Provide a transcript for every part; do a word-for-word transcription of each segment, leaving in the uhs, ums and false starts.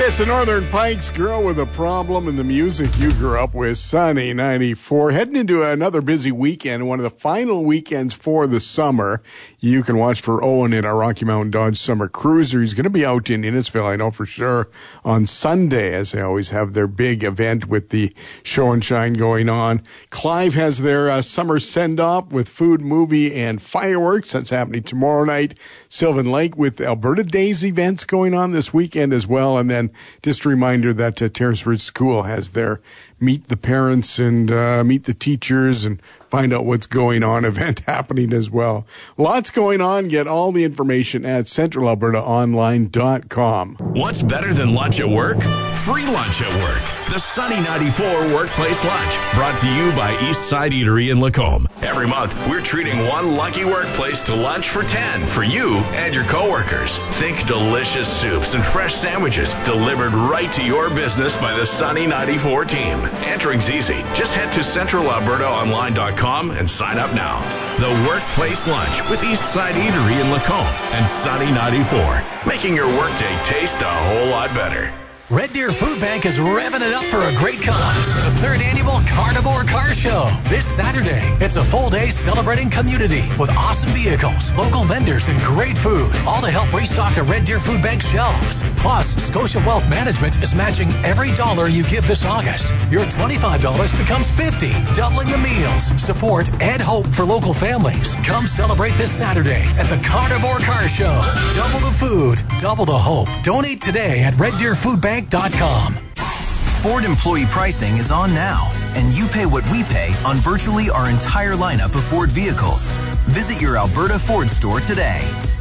It's the Northern Pikes Girl with a Problem and the music you grew up with, Sunny ninety-four. Heading into another busy weekend, one of the final weekends for the summer. You can watch for Owen in our Rocky Mountain Dodge Summer Cruiser. He's going to be out in Innisfil, I know for sure, on Sunday, as they always have their big event with the show and shine going on. Clive has their uh, summer send-off with food, movie, and fireworks. That's happening tomorrow night. Sylvan Lake with Alberta Days events going on this weekend as well. And then just a reminder that uh, Terrace Ridge School has their Meet the Parents and uh, Meet the Teachers and Find Out What's Going On event happening as well. Lots going on. Get all the information at central alberta online dot com. What's better than lunch at work? Free lunch at work. The Sunny ninety-four Workplace Lunch, brought to you by Eastside Eatery in Lacombe. Every month, we're treating one lucky workplace to lunch for ten for you and your coworkers. Think delicious soups and fresh sandwiches delivered right to your business by the Sunny ninety-four team. Entering's easy. Just head to central alberta online dot com and sign up now. The Workplace Lunch with Eastside Eatery in Lacombe and Sunny ninety-four, making your workday taste a whole lot better. Red Deer Food Bank is revving it up for a great cause. The third annual Carnivore Car Show. This Saturday, it's a full day celebrating community with awesome vehicles, local vendors, and great food. All to help restock the Red Deer Food Bank shelves. Plus, Scotia Wealth Management is matching every dollar you give this August. Your twenty-five dollars becomes fifty dollars, doubling the meals, support, and hope for local families. Come celebrate this Saturday at the Carnivore Car Show. Double the food, double the hope. Donate today at red deer food bank dot com. Ford employee pricing is on now, and you pay what we pay on virtually our entire lineup of Ford vehicles. Visit your Alberta Ford store today.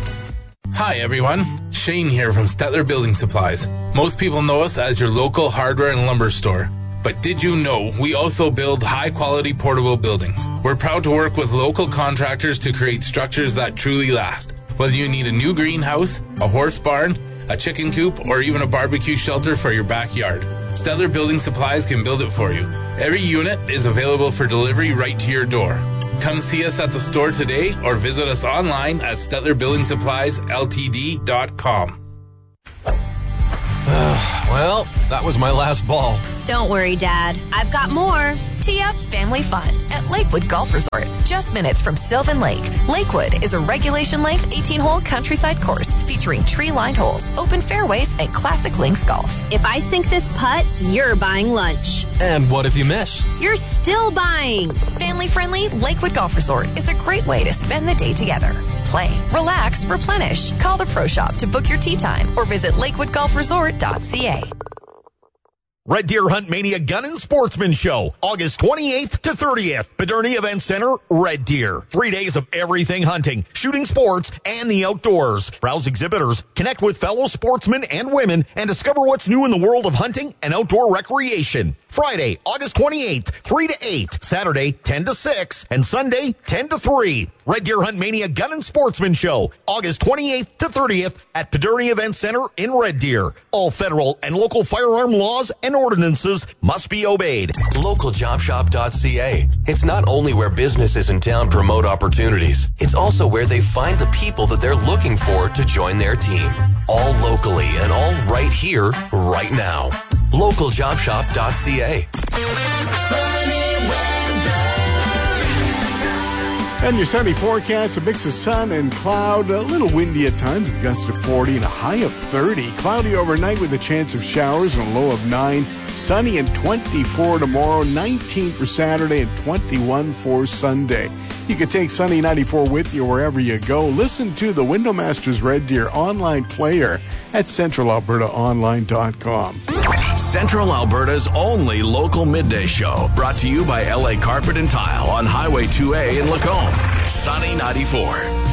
Hi everyone, Shane here from Stetler Building Supplies. Most people know us as your local hardware and lumber store. But did you know we also build high-quality portable buildings? We're proud to work with local contractors to create structures that truly last. Whether you need a new greenhouse, a horse barn, a chicken coop, or even a barbecue shelter for your backyard, Stetler Building Supplies can build it for you. Every unit is available for delivery right to your door. Come see us at the store today or visit us online at stetler building supplies l t d dot com. Uh, well, that was my last ball. Don't worry, Dad. I've got more. Tee up family fun at Lakewood Golf Resort, just minutes from Sylvan Lake. Lakewood is a regulation-length eighteen-hole countryside course featuring tree-lined holes, open fairways, and classic links golf. If I sink this putt, you're buying lunch. And what if you miss? You're still buying. Family-friendly Lakewood Golf Resort is a great way to spend the day together. Play, relax, replenish. Call the Pro Shop to book your tee time or visit lakewood golf resort dot c a. Red Deer Hunt Mania Gun and Sportsman Show, August twenty-eighth to thirtieth. Bederni Event Center, Red Deer. Three days of everything hunting, shooting sports, and the outdoors. Browse exhibitors, connect with fellow sportsmen and women, and discover what's new in the world of hunting and outdoor recreation. Friday, August twenty-eighth, three to eight. Saturday, ten to six. And Sunday, ten to three. Red Deer Hunt Mania Gun and Sportsman Show, August twenty-eighth to thirtieth at Bederni Event Center in Red Deer. All federal and local firearm laws and ordinances must be obeyed. local job shop dot c a. It's not only where businesses in town promote opportunities, it's also where they find the people that they're looking for to join their team. All locally and all right here, right now. local job shop dot c a. And your sunny forecast, a mix of sun and cloud, a little windy at times, a gust of forty and a high of thirty. Cloudy overnight with a chance of showers and a low of nine. Sunny and twenty-four tomorrow, nineteen for Saturday and twenty-one for Sunday. You can take Sunny ninety-four with you wherever you go. Listen to the Window Masters Red Deer online player at central alberta online dot com. Central Alberta's only local midday show, brought to you by L A Carpet and Tile on Highway two A in Lacombe. Sunny ninety-four.